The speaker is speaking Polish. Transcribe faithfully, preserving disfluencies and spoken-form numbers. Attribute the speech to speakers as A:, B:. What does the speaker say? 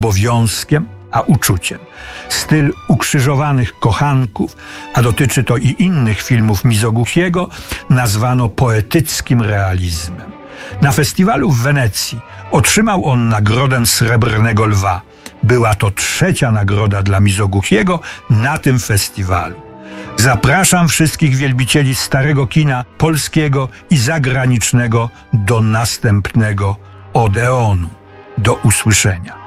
A: obowiązkiem, a uczuciem. Styl ukrzyżowanych kochanków, a dotyczy to i innych filmów Mizoguchiego, nazwano poetyckim realizmem. Na festiwalu w Wenecji otrzymał on nagrodę Srebrnego Lwa. Była to trzecia nagroda dla Mizoguchiego na tym festiwalu. Zapraszam wszystkich wielbicieli starego kina polskiego i zagranicznego do następnego Odeonu. Do usłyszenia.